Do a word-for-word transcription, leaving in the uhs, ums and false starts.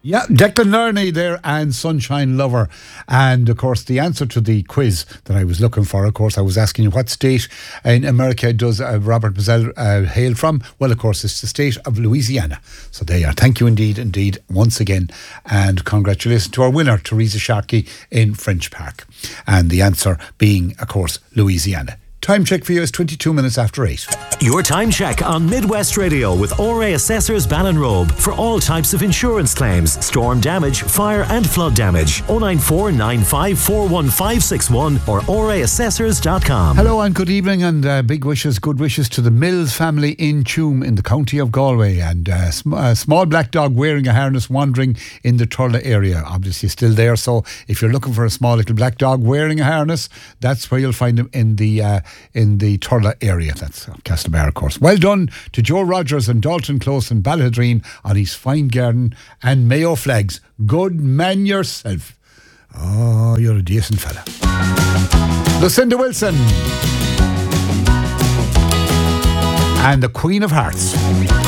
Yeah, Declan Lerney there and Sunshine Lover. And of course, the answer to the quiz that I was looking for, of course, I was asking you what state in America does uh, Robert Mazzell uh, hail from? Well, of course, it's the state of Louisiana. So there you are. Thank you indeed, indeed, once again. And congratulations to our winner, Teresa Sharkey in French Park. And the answer being, of course, Louisiana. Time check for you is twenty-two minutes after eight. Your time check on Midwest Radio with O R A Assessors Ballinrobe for all types of insurance claims, storm damage, fire and flood damage. oh nine four nine five four one five six one or o r a assessors dot com. Hello and good evening and uh, big wishes, good wishes to the Mills family in Tuam in the county of Galway, and uh, sm- a small black dog wearing a harness wandering in the Turla area. Obviously still there, so if you're looking for a small little black dog wearing a harness, that's where you'll find him in the uh, in the Turla area. That's uh, Castlebar, of course. Well done to Joe Rogers and Dalton Close and Ballydreen on his fine garden and Mayo flags. Good man yourself. Oh, you're a decent fella. Lucinda Wilson and the Queen of Hearts.